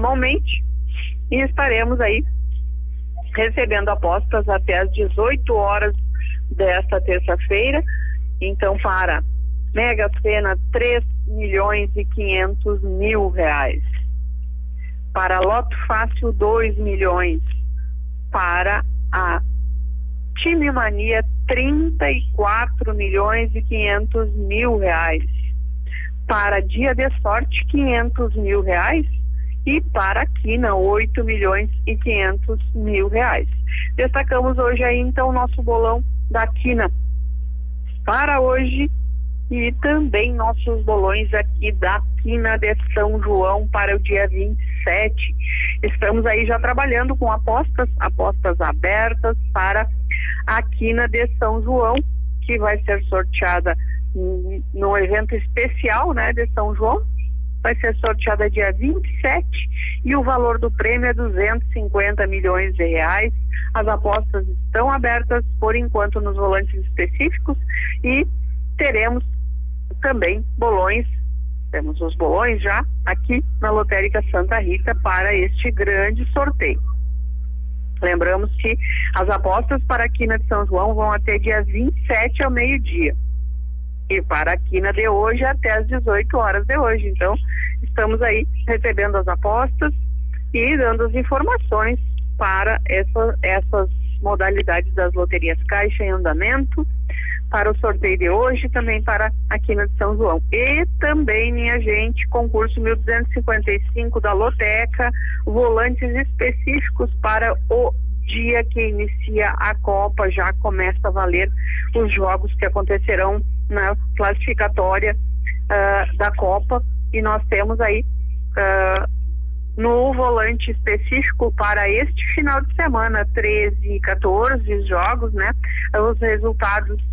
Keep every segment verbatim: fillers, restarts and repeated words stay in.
normalmente, e estaremos aí recebendo apostas até às dezoito horas desta terça-feira. Então, para Mega Sena, três milhões e quinhentos mil reais. Para Loto Fácil, dois milhões. Para a Time Mania, trinta e quatro milhões e quinhentos mil reais. Para Dia de Sorte, quinhentos mil reais. E para a Quina, oito milhões e quinhentos mil reais. Destacamos hoje aí, então, o nosso bolão da Quina para hoje e também nossos bolões aqui da Quina de São João para o dia vinte e sete. Estamos aí já trabalhando com apostas, apostas abertas para a Quina de São João, que vai ser sorteada no evento especial, né, de São João. Vai ser sorteada dia vinte e sete e o valor do prêmio é duzentos e cinquenta milhões de reais. As apostas estão abertas por enquanto nos volantes específicos e teremos também bolões, temos os bolões já aqui na Lotérica Santa Rita para este grande sorteio. Lembramos que as apostas para a Quina de São João vão até dia vinte e sete ao meio-dia. E para a Quina de hoje até às dezoito horas de hoje. Então, estamos aí recebendo as apostas e dando as informações para essa, essas modalidades das loterias Caixa em andamento, para o sorteio de hoje, também para a Quina de São João. E também, minha gente, concurso mil duzentos e cinquenta e cinco da Loteca, volantes específicos para o dia que inicia a Copa. Já começa a valer os jogos que acontecerão na classificatória uh, da Copa, e nós temos aí uh, no volante específico para este final de semana treze e quatorze jogos, né? Os resultados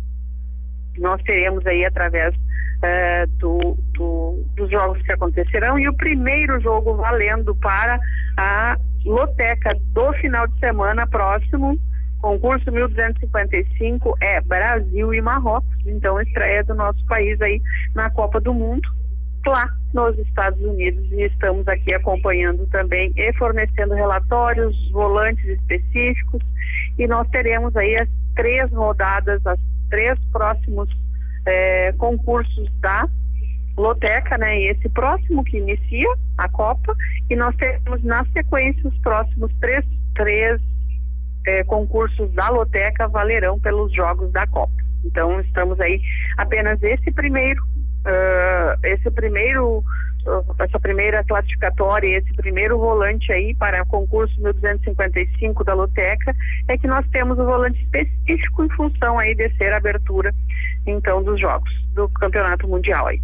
nós teremos aí através uh, do, do, dos jogos que acontecerão, e o primeiro jogo valendo para a Loteca do final de semana próximo, concurso mil duzentos e cinquenta e cinco, é Brasil e Marrocos. Então, estreia do nosso país aí na Copa do Mundo, lá nos Estados Unidos, e estamos aqui acompanhando também e fornecendo relatórios, volantes específicos, e nós teremos aí as três rodadas, as três próximos eh, concursos da Loteca, né? E esse próximo que inicia a Copa, e nós teremos na sequência os próximos três, três eh, concursos da Loteca valerão pelos jogos da Copa. Então, estamos aí apenas esse primeiro Uh, esse primeiro uh, essa primeira classificatória, esse primeiro volante aí para o concurso mil duzentos e cinquenta e cinco da Loteca, é que nós temos o volante específico em função aí de ser a abertura então dos jogos do Campeonato Mundial aí.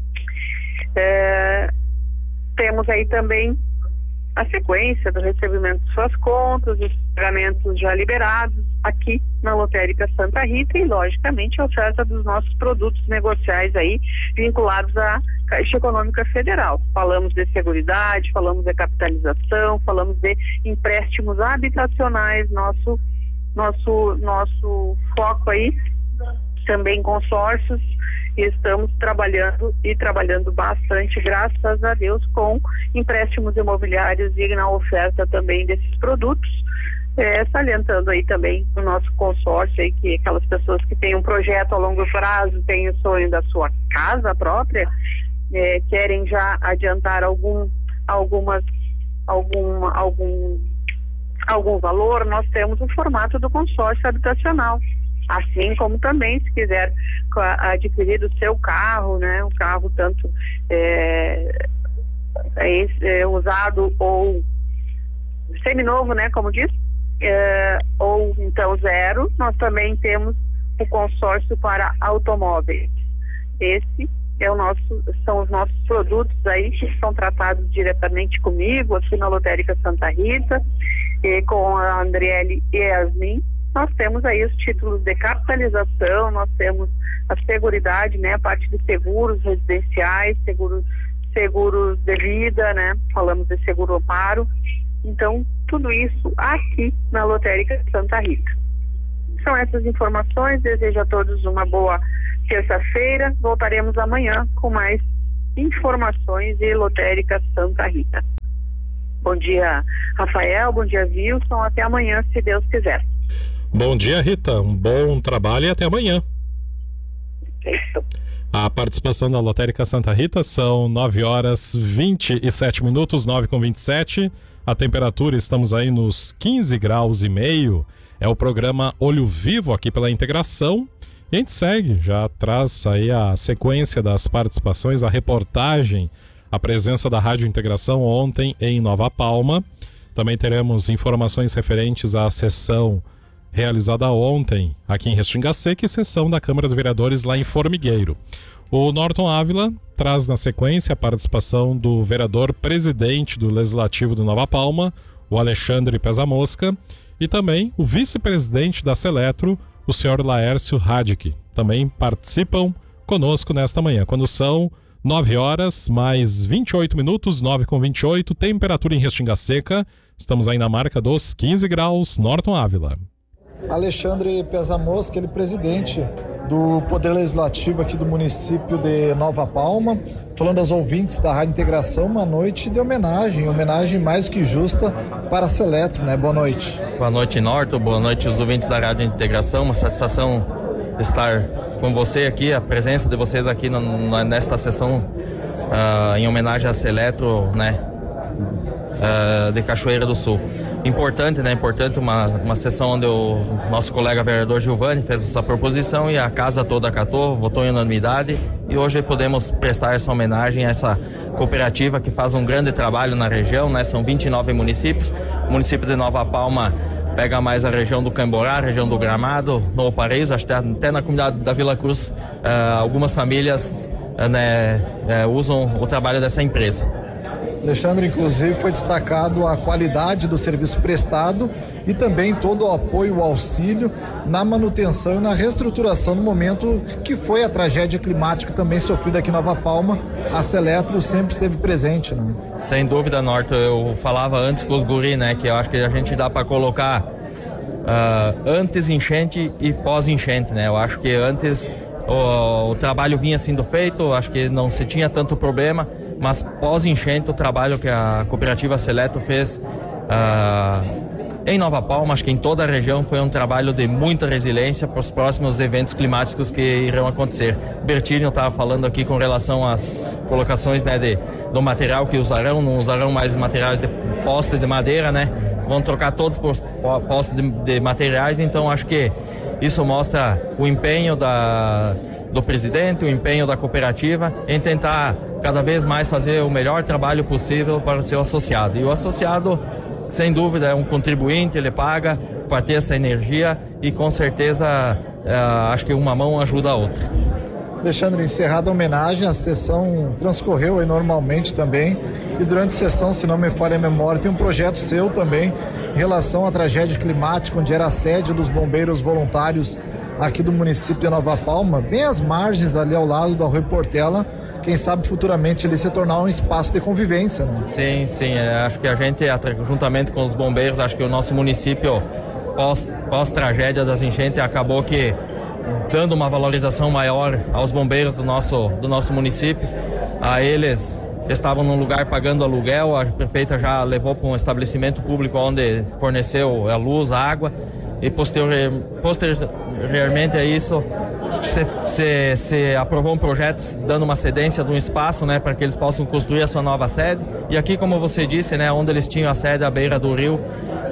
Uh, temos aí também a sequência do recebimento de suas contas, os pagamentos já liberados aqui na Lotérica Santa Rita, e logicamente a oferta dos nossos produtos negociais aí vinculados à Caixa Econômica Federal. Falamos de seguridade, falamos de capitalização, falamos de empréstimos habitacionais, nosso nosso nosso foco aí também consórcios, e estamos trabalhando e trabalhando bastante, graças a Deus, com empréstimos imobiliários e na oferta também desses produtos, é, salientando aí também o nosso consórcio aí, que aquelas pessoas que têm um projeto a longo prazo, têm o sonho da sua casa própria, é, querem já adiantar algum algumas algum algum algum valor, nós temos o formato do consórcio habitacional. Assim como também, se quiser adquirir o seu carro, né, um carro tanto é, é, é, usado ou seminovo, né, como diz, é, ou então zero, nós também temos o consórcio para automóveis. Esse é o nosso, são os nossos produtos aí que são tratados diretamente comigo, aqui na Lotérica Santa Rita, e com a Andriele e a Yasmin. Nós temos aí os títulos de capitalização, nós temos a seguridade, né, a parte de seguros residenciais, seguros, seguros de vida, né, falamos de seguro amparo. Então, tudo isso aqui na Lotérica Santa Rita. São essas informações, desejo a todos uma boa terça-feira, voltaremos amanhã com mais informações de Lotérica Santa Rita. Bom dia, Rafael, bom dia, Wilson, até amanhã, se Deus quiser. Bom dia, Rita, um bom trabalho e até amanhã. Perfeito. A participação da Lotérica Santa Rita são nove horas vinte e sete minutos, nove com vinte e sete. A temperatura, estamos aí nos quinze graus e meio. É o programa Olho Vivo aqui pela Integração. E a gente segue, já traz aí a sequência das participações, a reportagem, a presença da Rádio Integração ontem em Nova Palma. Também teremos informações referentes à sessão realizada ontem aqui em Restinga Seca e sessão da Câmara dos Vereadores lá em Formigueiro. O Norton Ávila traz na sequência a participação do vereador presidente do Legislativo de Nova Palma, o Alexandre Pesamosca, e também o vice-presidente da Seletro, o senhor Laércio Radic. Também participam conosco nesta manhã, quando são nove horas mais vinte e oito minutos, nove com vinte e oito, temperatura em Restinga Seca, estamos aí na marca dos quinze graus, Norton Ávila. Alexandre Pesamosca, ele é presidente do Poder Legislativo aqui do município de Nova Palma, falando aos ouvintes da Rádio Integração, uma noite de homenagem, homenagem mais que justa para a Seletro, né? Boa noite. Boa noite, Norton, boa noite aos ouvintes da Rádio Integração, uma satisfação estar com você aqui, a presença de vocês aqui no, nesta sessão uh, em homenagem à Seletro, né? Uh, de Cachoeira do Sul. Importante, né? Importante uma, uma sessão onde o nosso colega vereador Giovanni fez essa proposição e a casa toda acatou, votou em unanimidade e hoje podemos prestar essa homenagem a essa cooperativa que faz um grande trabalho na região, né? São vinte e nove municípios, o município de Nova Palma pega mais a região do Camborá, a região do Gramado, Novo Paraíso, até, até na comunidade da Vila Cruz, uh, algumas famílias uh, né, uh, usam o trabalho dessa empresa. Alexandre, inclusive, foi destacado a qualidade do serviço prestado e também todo o apoio, o auxílio na manutenção e na reestruturação no momento que foi a tragédia climática também sofrida aqui em Nova Palma. A Seletro sempre esteve presente, né? Sem dúvida, Norton. Eu falava antes com os guri, né, que eu acho que a gente dá para colocar uh, antes enchente e pós enchente, né? Eu acho que antes o, o trabalho vinha sendo feito, acho que não se tinha tanto problema, mas pós-enchente o trabalho que a cooperativa Seletro fez uh, em Nova Palma, acho que em toda a região, foi um trabalho de muita resiliência para os próximos eventos climáticos que irão acontecer. Bertinho estava falando aqui com relação às colocações, né, de, do material que usarão, não usarão mais materiais de poste de madeira, né? Vão trocar todos por poste de, de materiais, então acho que isso mostra o empenho da, do presidente, o empenho da cooperativa em tentar cada vez mais fazer o melhor trabalho possível para o seu associado. E o associado, sem dúvida, é um contribuinte, ele paga para ter essa energia e com certeza uh, acho que uma mão ajuda a outra. Alexandre, encerrada a homenagem, a sessão transcorreu aí normalmente também e durante a sessão, se não me falha a memória, tem um projeto seu também em relação à tragédia climática, onde era a sede dos bombeiros voluntários aqui do município de Nova Palma, bem às margens ali ao lado do Arroio Portela. Quem sabe futuramente ele se tornar um espaço de convivência, né? Sim, sim, é, acho que a gente, juntamente com os bombeiros, acho que o nosso município, pós, pós-tragédia das enchentes, acabou que dando uma valorização maior aos bombeiros do nosso, do nosso município. A eles estavam num lugar pagando aluguel, a prefeita já levou para um estabelecimento público onde forneceu a luz, a água, e posterior, posteriormente a isso se, se, se aprovou um projeto dando uma cedência de um espaço, né, para que eles possam construir a sua nova sede. E aqui, como você disse, né, onde eles tinham a sede à beira do rio,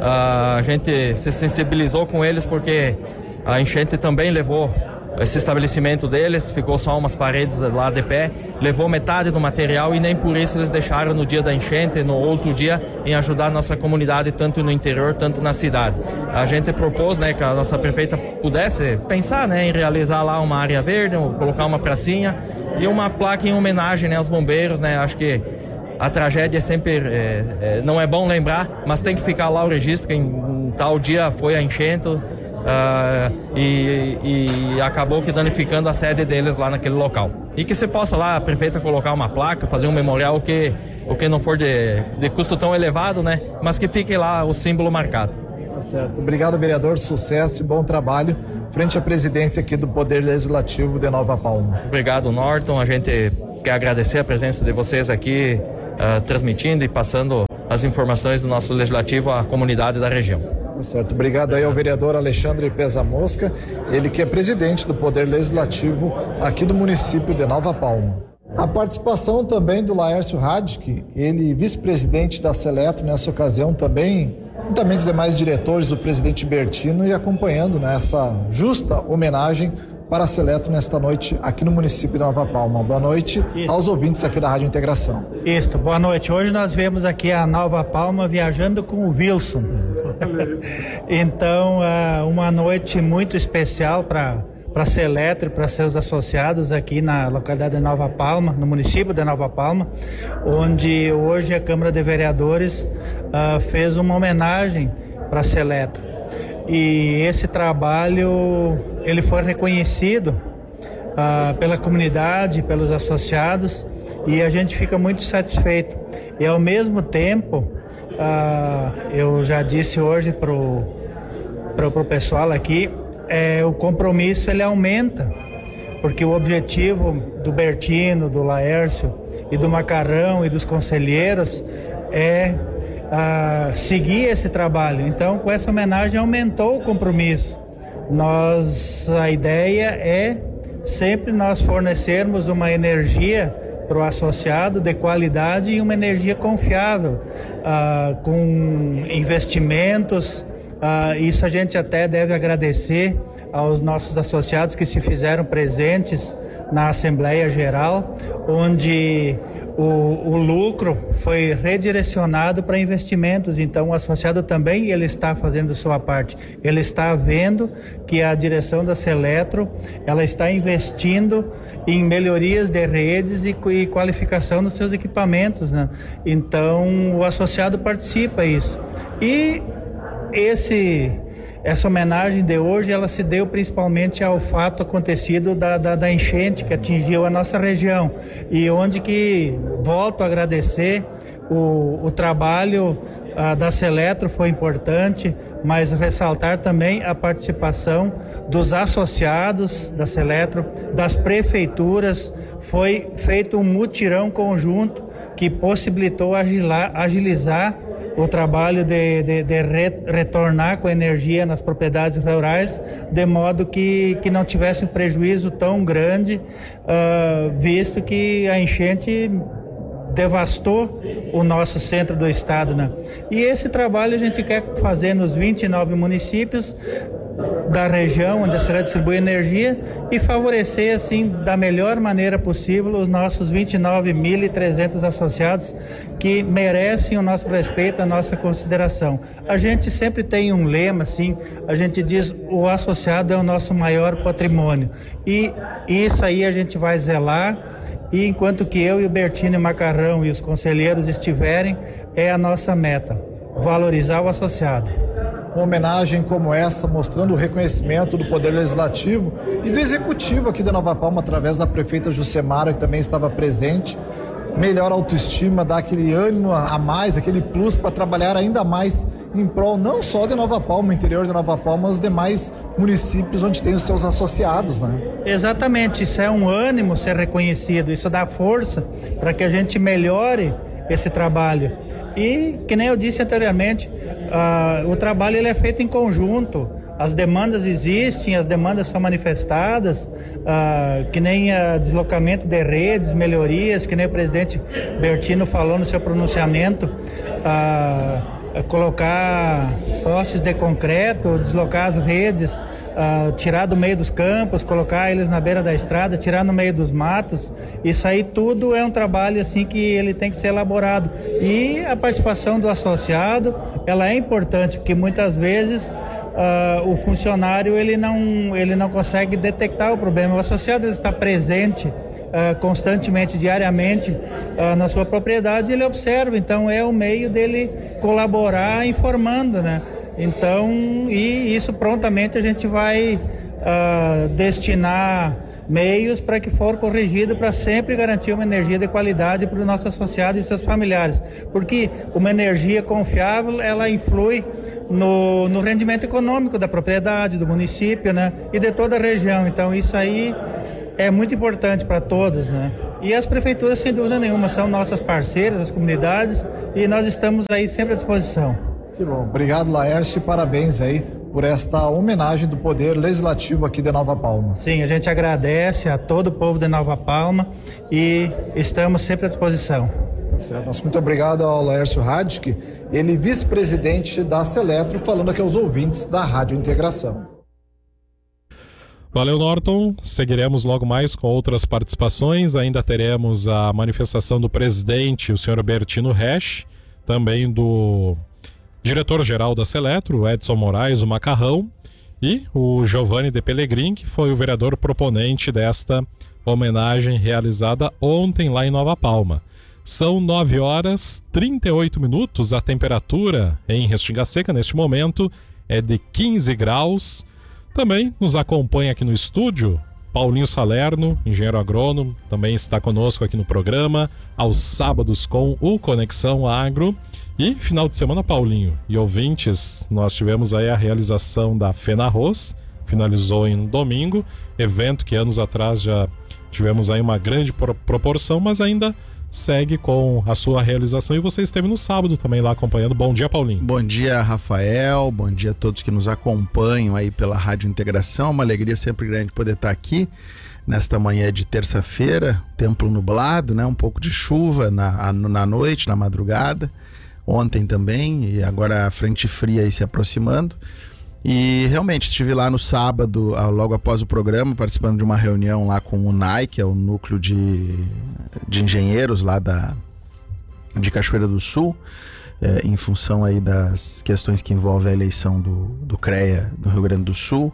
a gente se sensibilizou com eles porque a enchente também levou esse estabelecimento deles, ficou só umas paredes lá de pé, levou metade do material e nem por isso eles deixaram no dia da enchente, no outro dia, em ajudar a nossa comunidade, tanto no interior, tanto na cidade. A gente propôs, né, que a nossa prefeita pudesse pensar, né, em realizar lá uma área verde, colocar uma pracinha e uma placa em homenagem, né, aos bombeiros, né. Acho que a tragédia sempre, é, é, não é bom lembrar, mas tem que ficar lá o registro que em, em tal dia foi a enchente, Uh, e, e acabou que danificando a sede deles lá naquele local. E que se possa lá, a prefeita, colocar uma placa, fazer um memorial que, o que não for de, de custo tão elevado, né? Mas que fique lá o símbolo marcado. Tá certo. Obrigado, vereador. Sucesso e bom trabalho frente à presidência aqui do Poder Legislativo de Nova Palma. Obrigado, Norton. A gente quer agradecer a presença de vocês aqui, uh, transmitindo e passando as informações do nosso legislativo à comunidade da região. Tá certo. Obrigado aí ao vereador Alexandre Pesa Mosca, ele que é presidente do Poder Legislativo aqui do município de Nova Palma. A participação também do Laércio Radic, ele vice-presidente da Seletro nessa ocasião também, juntamente os demais diretores do presidente Bertino e acompanhando, né, essa justa homenagem para a Seletro nesta noite aqui no município de Nova Palma. Boa noite Isso. aos ouvintes aqui da Rádio Integração. Isso, boa noite. Hoje nós vemos aqui a Nova Palma viajando com o Wilson. Então, uma noite muito especial para para a Seletro e para seus associados aqui na localidade de Nova Palma, no município de Nova Palma, onde hoje a Câmara de Vereadores uh, fez uma homenagem para a Seletro. E esse trabalho, ele foi reconhecido uh, pela comunidade, pelos associados, e a gente fica muito satisfeito. E ao mesmo tempo, uh, eu já disse hoje para o pessoal aqui, É, o compromisso ele aumenta, porque o objetivo do Bertino, do Laércio e do Macarrão e dos conselheiros é ah, seguir esse trabalho. Então, com essa homenagem aumentou o compromisso. Nós, a ideia é sempre nós fornecermos uma energia para o associado de qualidade e uma energia confiável, ah, com investimentos. Uh, isso a gente até deve agradecer aos nossos associados que se fizeram presentes na Assembleia Geral, onde o, o lucro foi redirecionado para investimentos. Então o associado também ele está fazendo sua parte. Ele está vendo que a direção da Seletro ela está investindo em melhorias de redes e, e qualificação dos seus equipamentos, né? Então o associado participa disso. E Esse, essa homenagem de hoje, ela se deu principalmente ao fato acontecido da, da, da enchente que atingiu a nossa região e onde que, volto a agradecer, o, o trabalho a, da Seletro foi importante, mas ressaltar também a participação dos associados da Seletro, das prefeituras. Foi feito um mutirão conjunto que possibilitou agilar, agilizar o trabalho de, de, de retornar com energia nas propriedades rurais, de modo que, que não tivesse um prejuízo tão grande, uh, visto que a enchente devastou o nosso centro do estado, né? E esse trabalho a gente quer fazer nos vinte e nove municípios da região onde a Seletro distribui energia e favorecer assim da melhor maneira possível os nossos vinte e nove mil e trezentos associados que merecem o nosso respeito, a nossa consideração. A gente sempre tem um lema assim, a gente diz o associado é o nosso maior patrimônio e isso aí a gente vai zelar. E enquanto que eu e o Bertino e o Macarrão e os conselheiros estiverem, é a nossa meta, valorizar o associado. Uma homenagem como essa, mostrando o reconhecimento do Poder Legislativo e do Executivo aqui da Nova Palma, através da prefeita Jucemara, que também estava presente, melhor autoestima, dá aquele ânimo a mais, aquele plus para trabalhar ainda mais em prol não só de Nova Palma, interior de Nova Palma, mas os demais municípios onde tem os seus associados, né? Exatamente, isso é um ânimo ser reconhecido, isso dá força para que a gente melhore esse trabalho. E, que nem eu disse anteriormente, uh, o trabalho ele é feito em conjunto. As demandas existem, as demandas são manifestadas, uh, que nem uh, deslocamento de redes, melhorias, que nem o presidente Bertino falou no seu pronunciamento, uh, colocar postes de concreto, deslocar as redes, uh, tirar do meio dos campos, colocar eles na beira da estrada, tirar no meio dos matos. Isso aí tudo é um trabalho assim que ele tem que ser elaborado. E a participação do associado, ela é importante, porque muitas vezes Uh, o funcionário ele não, ele não consegue detectar o problema. O associado ele está presente uh, constantemente, diariamente uh, na sua propriedade, ele observa, então é o meio dele colaborar informando, né? Então, e isso prontamente a gente vai uh, destinar meios para que for corrigido, para sempre garantir uma energia de qualidade para o nosso associado e seus familiares, porque uma energia confiável ela influi no, no rendimento econômico da propriedade, do município, né, e de toda a região. Então isso aí é muito importante para todos, né? E as prefeituras, sem dúvida nenhuma, são nossas parceiras, as comunidades, e nós estamos aí sempre à disposição. Que bom. Obrigado, Laércio, e parabéns aí por esta homenagem do Poder Legislativo aqui de Nova Palma. Sim, a gente agradece a todo o povo de Nova Palma e estamos sempre à disposição. Certo. Nosso muito obrigado ao Laércio Radic, ele vice-presidente da Seletro, falando aqui aos ouvintes da Rádio Integração. Valeu, Norton. Seguiremos logo mais com outras participações. Ainda teremos a manifestação do presidente, o senhor Bertino Resch, também do diretor-geral da Seletro, Edson Moraes, o Macarrão, e o Giovanni de Pellegrin, que foi o vereador proponente desta homenagem realizada ontem lá em Nova Palma. São nove horas e trinta e oito minutos, a temperatura em Restinga Seca neste momento é de quinze graus. Também nos acompanha aqui no estúdio Paulinho Salerno, engenheiro agrônomo, também está conosco aqui no programa, aos sábados com o Conexão Agro. E final de semana, Paulinho e ouvintes, nós tivemos aí a realização da FENARROZ, finalizou em domingo, evento que anos atrás já tivemos aí uma grande pro- proporção, mas ainda segue com a sua realização, e você esteve no sábado também lá acompanhando. Bom dia, Paulinho. Bom dia, Rafael, bom dia a todos que nos acompanham aí pela Rádio Integração. Uma alegria sempre grande poder estar aqui nesta manhã de terça-feira, tempo nublado, né? Um pouco de chuva na, na noite, na madrugada, ontem também, e agora a frente fria aí se aproximando. E realmente estive lá no sábado, logo após o programa, participando de uma reunião lá com o N A I, que é o núcleo de, de engenheiros lá da, de Cachoeira do Sul, é, em função aí das questões que envolvem a eleição do, do CREA do Rio Grande do Sul.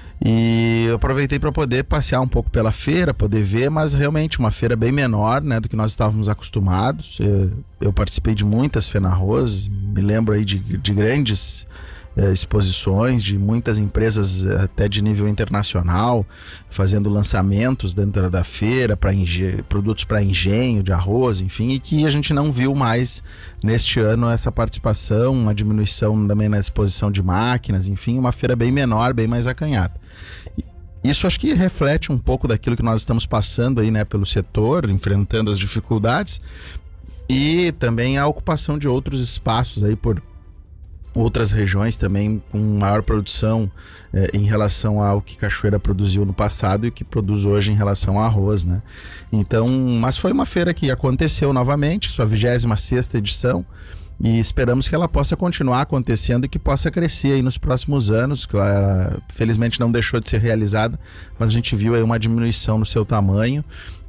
E eu aproveitei para poder passear um pouco pela feira, poder ver, mas realmente uma feira bem menor, né, do que nós estávamos acostumados. Eu, eu participei de muitas FENARROZ, me lembro aí de, de grandes eh, exposições, de muitas empresas até de nível internacional, fazendo lançamentos dentro da feira, para engen- produtos para engenho, de arroz, enfim, e que a gente não viu mais neste ano essa participação, uma diminuição também na exposição de máquinas, enfim, uma feira bem menor, bem mais acanhada. Isso acho que reflete um pouco daquilo que nós estamos passando aí, né, pelo setor, enfrentando as dificuldades, e também a ocupação de outros espaços aí por outras regiões também com maior produção eh, em relação ao que Cachoeira produziu no passado e o que produz hoje em relação ao arroz, né? Então, mas foi uma feira que aconteceu novamente, sua vigésima sexta edição, e esperamos que ela possa continuar acontecendo e que possa crescer aí nos próximos anos, que ela, felizmente não deixou de ser realizada, mas a gente viu aí uma diminuição no seu tamanho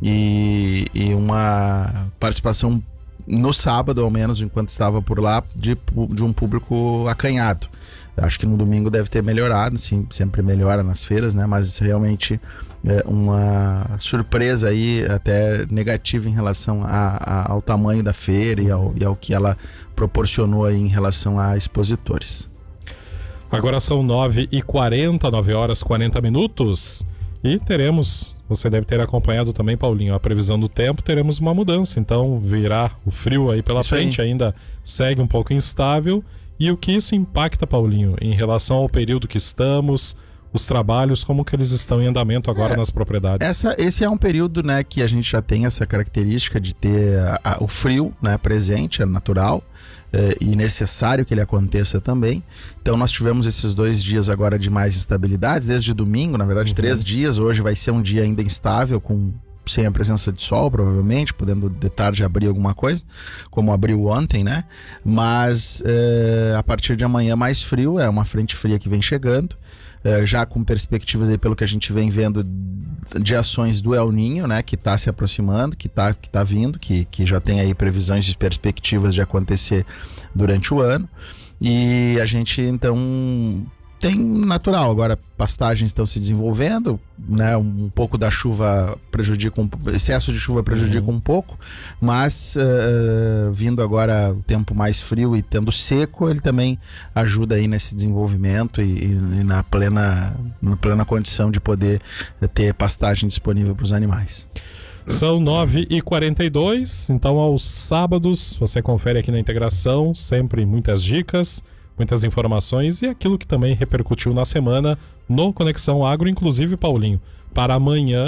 e, e uma participação no sábado, ao menos, enquanto estava por lá, de, de um público acanhado. Acho que no domingo deve ter melhorado, sim, sempre melhora nas feiras, né? Mas realmente é uma surpresa aí, até negativa em relação a, a, ao tamanho da feira e ao, e ao que ela proporcionou aí em relação a expositores. Agora são nove e quarenta, nove horas e quarenta minutos. E teremos, você deve ter acompanhado também, Paulinho, a previsão do tempo, teremos uma mudança. Então virá o frio aí pela Isso frente, aí. Ainda segue um pouco instável. E o que isso impacta, Paulinho, em relação ao período que estamos, os trabalhos, como que eles estão em andamento agora é, nas propriedades? Essa, esse é um período, né, que a gente já tem essa característica de ter a, a, o frio, né, presente, é natural. É, e necessário que ele aconteça também. Então nós tivemos esses dois dias agora de mais estabilidades, desde domingo, na verdade, uhum. três dias. Hoje vai ser um dia ainda instável, com, sem a presença de sol, provavelmente, podendo de tarde abrir alguma coisa, como abriu ontem, né? Mas é, a partir de amanhã mais frio, é uma frente fria que vem chegando. É, já com perspectivas aí, pelo que a gente vem vendo, de ações do El Niño, né, que está se aproximando, que está que tá vindo, que, que já tem aí previsões e perspectivas de acontecer durante o ano. E a gente, então, tem natural, agora pastagens estão se desenvolvendo, né, um pouco da chuva prejudica, um, excesso de chuva prejudica uhum. um pouco, mas uh, vindo agora o tempo mais frio e tendo seco, ele também ajuda aí nesse desenvolvimento e, e na, plena, na plena condição de poder ter pastagem disponível para os animais. São nove e quarenta e dois, então aos sábados você confere aqui na Integração, sempre muitas dicas, muitas informações e aquilo que também repercutiu na semana no Conexão Agro, inclusive, Paulinho, para amanhã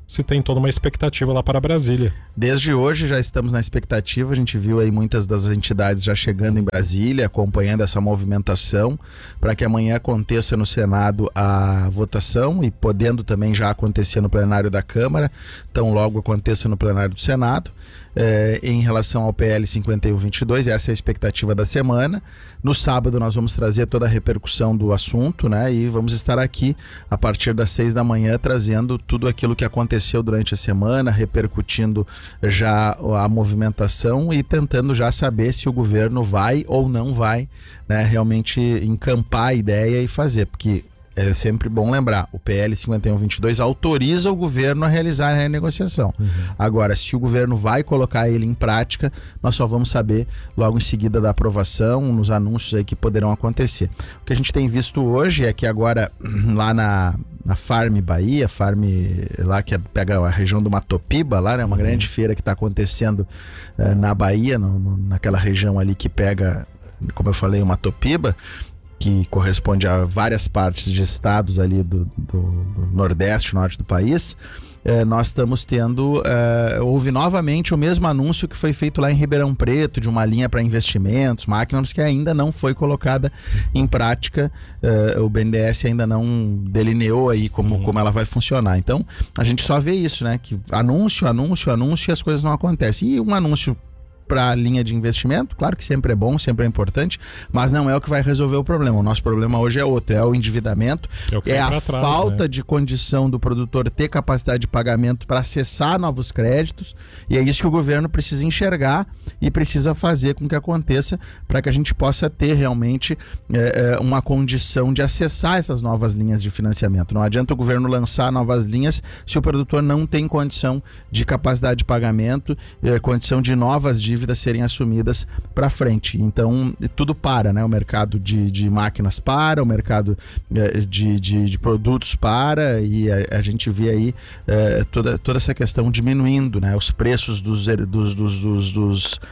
se tem toda uma expectativa lá para Brasília. Desde hoje já estamos na expectativa, a gente viu aí muitas das entidades já chegando em Brasília, acompanhando essa movimentação, para que amanhã aconteça no Senado a votação e podendo também já acontecer no plenário da Câmara, tão logo aconteça no plenário do Senado. É, em relação ao P L cinquenta e um vinte e dois, essa é a expectativa da semana. No sábado nós vamos trazer toda a repercussão do assunto, né? E vamos estar aqui a partir das seis da manhã trazendo tudo aquilo que aconteceu durante a semana, repercutindo já a movimentação e tentando já saber se o governo vai ou não vai, né, realmente encampar a ideia e fazer, porque é sempre bom lembrar, o P L cinquenta e um vinte e dois autoriza o governo a realizar a renegociação. Uhum. Agora, se o governo vai colocar ele em prática, nós só vamos saber logo em seguida da aprovação, nos anúncios aí que poderão acontecer. O que a gente tem visto hoje é que agora, lá na, na Farm Bahia, Farm lá que pega a região do Matopiba, lá, né, uma uhum. grande feira que está acontecendo uh, na Bahia, no, no, naquela região ali que pega, como eu falei, o Matopiba, que corresponde a várias partes de estados ali do, do, do Nordeste, Norte do país, eh, nós estamos tendo, eh, houve novamente o mesmo anúncio que foi feito lá em Ribeirão Preto, de uma linha para investimentos, máquinas que ainda não foi colocada em prática, eh, o B N D E S ainda não delineou aí como, uhum. como ela vai funcionar. Então, a gente só vê isso, né, que anúncio, anúncio, anúncio e as coisas não acontecem. E um anúncio para a linha de investimento, claro que sempre é bom, sempre é importante, mas não é o que vai resolver o problema. O nosso problema hoje é outro, é o endividamento, é, é a atrás, falta né? de condição do produtor ter capacidade de pagamento para acessar novos créditos, e é isso que o governo precisa enxergar e precisa fazer com que aconteça para que a gente possa ter realmente é, uma condição de acessar essas novas linhas de financiamento. Não adianta o governo lançar novas linhas se o produtor não tem condição de capacidade de pagamento, é, condição de novas dívidas serem assumidas para frente. Então, tudo para, né? O mercado de, de máquinas para, o mercado eh, de, de, de produtos para, e a, a gente vê aí eh, toda, toda essa questão diminuindo, né? Os preços dos, dos, dos, dos, dos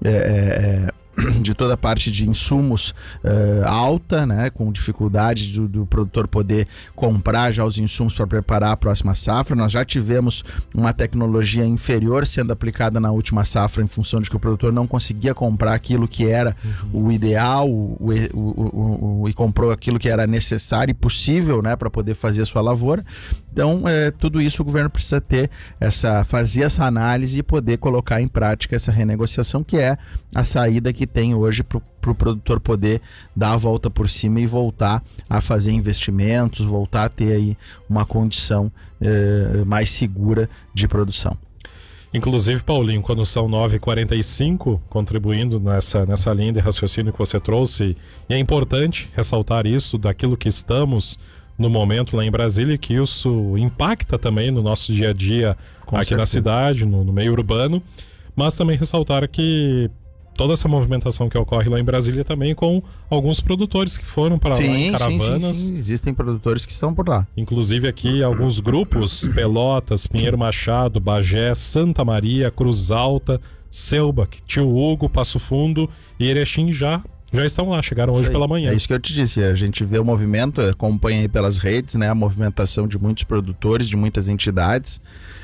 eh, de toda a parte de insumos uh, alta, né, com dificuldade do, do produtor poder comprar já os insumos para preparar a próxima safra. Nós já tivemos uma tecnologia inferior sendo aplicada na última safra em função de que o produtor não conseguia comprar aquilo que era uhum. o ideal o, o, o, o, e comprou aquilo que era necessário e possível, né, para poder fazer a sua lavoura. Então, é, tudo isso o governo precisa ter, essa, fazer essa análise e poder colocar em prática essa renegociação, que é a saída que tem hoje para o pro produtor poder dar a volta por cima e voltar a fazer investimentos, voltar a ter aí uma condição eh, mais segura de produção. Inclusive, Paulinho, quando são nove e quarenta e cinco, contribuindo nessa, nessa linha de raciocínio que você trouxe, e é importante ressaltar isso daquilo que estamos no momento lá em Brasília, que isso impacta também no nosso dia a dia Com aqui certeza. na cidade, no, no meio urbano, mas também ressaltar que toda essa movimentação que ocorre lá em Brasília também com alguns produtores que foram para sim, lá em caravanas. Sim, sim, sim. Existem produtores que estão por lá. Inclusive aqui alguns grupos, Pelotas, Pinheiro Machado, Bagé, Santa Maria, Cruz Alta, Selbach, Tio Hugo, Passo Fundo e Erechim já Já estão lá, chegaram hoje pela manhã. É isso que eu te disse, a gente vê o movimento, acompanha aí pelas redes, né, a movimentação de muitos produtores, de muitas entidades,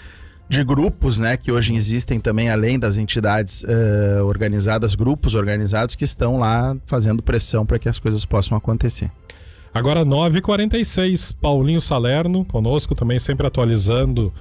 de grupos, né, que hoje existem também, além das entidades uh, organizadas, grupos organizados que estão lá fazendo pressão para que as coisas possam acontecer. Agora nove e quarenta e seis, Paulinho Salerno conosco também, sempre atualizando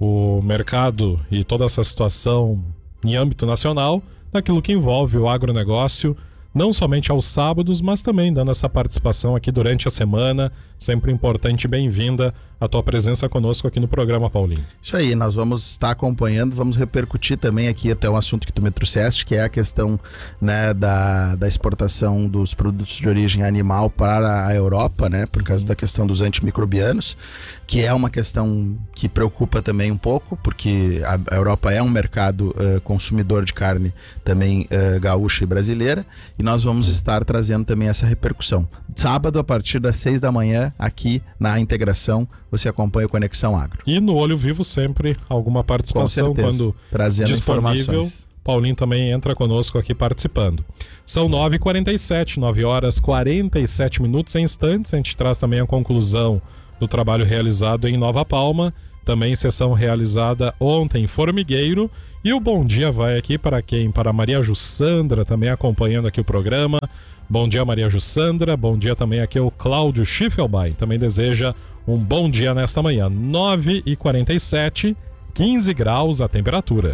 o mercado e toda essa situação em âmbito nacional, daquilo que envolve o agronegócio, não somente aos sábados, mas também dando essa participação aqui durante a semana. Sempre importante e bem-vinda a tua presença conosco aqui no programa, Paulinho. Isso aí, nós vamos estar acompanhando, vamos repercutir também aqui até um assunto que tu me trouxeste, que é a questão, né, da, da exportação dos produtos de origem animal para a Europa, né, por causa uhum. da questão dos antimicrobianos, que é uma questão que preocupa também um pouco, porque a, a Europa é um mercado uh, consumidor de carne também uh, gaúcha e brasileira, e nós vamos estar trazendo também essa repercussão. Sábado, a partir das seis da manhã, aqui na Integração, você acompanha o Conexão Agro. E no Olho Vivo sempre alguma participação quando trazendo disponível. Informações. Paulinho também entra conosco aqui participando. São nove e quarenta e sete, nove horas quarenta e sete minutos. Em instantes a gente traz também a conclusão do trabalho realizado em Nova Palma. Também sessão realizada ontem em Formigueiro. E o bom dia vai aqui para quem? Para Maria Jussandra, também acompanhando aqui o programa. Bom dia, Maria Jussandra. Bom dia também aqui o Cláudio Schiffelbein. Também deseja um bom dia nesta manhã. nove e quarenta e sete, quinze graus a temperatura.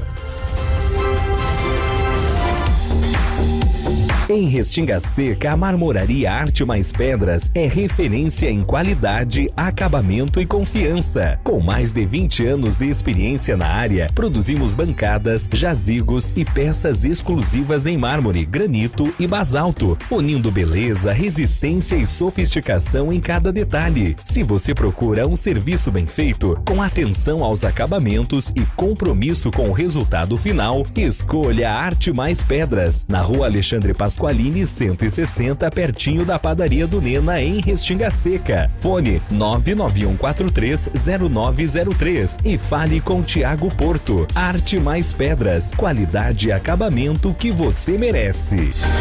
Em Restinga Seca, a Marmoraria Arte Mais Pedras é referência em qualidade, acabamento e confiança. Com mais de vinte anos de experiência na área, produzimos bancadas, jazigos e peças exclusivas em mármore, granito e basalto, unindo beleza, resistência e sofisticação em cada detalhe. Se você procura um serviço bem feito, com atenção aos acabamentos e compromisso com o resultado final, escolha a Arte Mais Pedras, na Rua Alexandre Pascoal Pasqualini cento e sessenta, pertinho da Padaria do Nena, em Restinga Seca. Fone nove nove um quatro três zero nove zero três e fale com Tiago Porto. Arte Mais Pedras, qualidade e acabamento que você merece.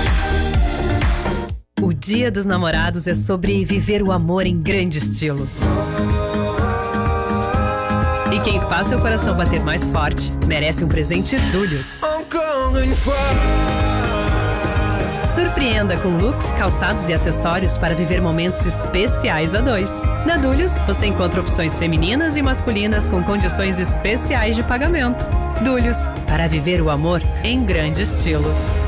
O Dia dos Namorados é sobre viver o amor em grande estilo. E quem faz seu coração bater mais forte merece um presente Dúlios. Surpreenda com looks, calçados e acessórios para viver momentos especiais a dois. Na Dúlios, você encontra opções femininas e masculinas com condições especiais de pagamento. Dúlios, para viver o amor em grande estilo.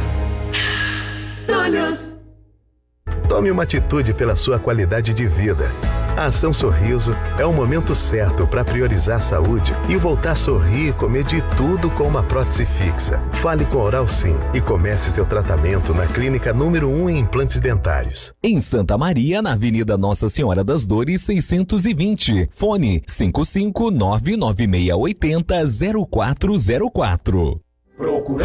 Dúlios. Tome uma atitude pela sua qualidade de vida. A Ação Sorriso é o momento certo para priorizar a saúde e voltar a sorrir e comer de tudo com uma prótese fixa. Fale com a Oral Sim e comece seu tratamento na clínica número um em implantes dentários. Em Santa Maria, na Avenida Nossa Senhora das Dores, seiscentos e vinte. Fone cinco cinco nove nove seis oito zero zero quatro zero quatro. Procura